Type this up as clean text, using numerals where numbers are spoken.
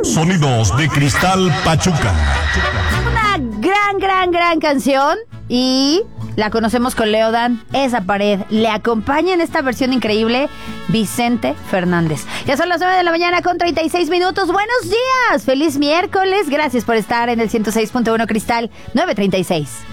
Sonidos de Cristal Pachuca. Una gran canción y la conocemos con Leodan, Esa pared. Le acompaña en esta versión increíble Vicente Fernández. Ya son las 9 de la mañana con 36 minutos. Buenos días, feliz miércoles. Gracias por estar en el 106.1 Cristal 936.